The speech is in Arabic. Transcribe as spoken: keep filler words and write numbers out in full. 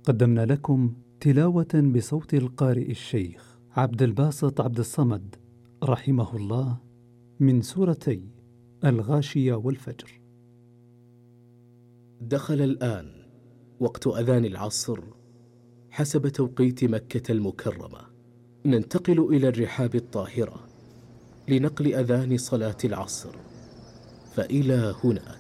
قدمنا لكم تلاوة بصوت القارئ الشيخ عبد الباسط عبد الصمد رحمه الله من سورتي الغاشية والفجر. دخل الآن وقت أذان العصر حسب توقيت مكة المكرمة. ننتقل إلى الرحاب الطاهرة لنقل أذان صلاة العصر، فإلى هنا